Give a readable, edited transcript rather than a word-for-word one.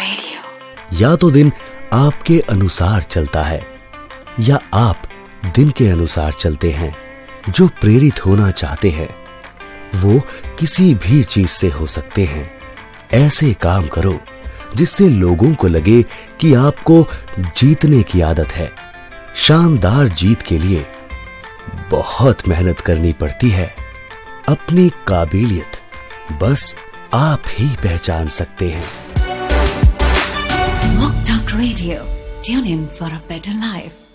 Radio. या तो दिन आपके अनुसार चलता है या आप दिन के अनुसार चलते हैं। जो प्रेरित होना चाहते हैं वो किसी भी चीज से हो सकते हैं। ऐसे काम करो जिससे लोगों को लगे कि आपको जीतने की आदत है। शानदार जीत के लिए बहुत मेहनत करनी पड़ती है। अपनी काबिलियत बस आप ही पहचान सकते हैं। Walk Talk Radio. Tune in for a better life.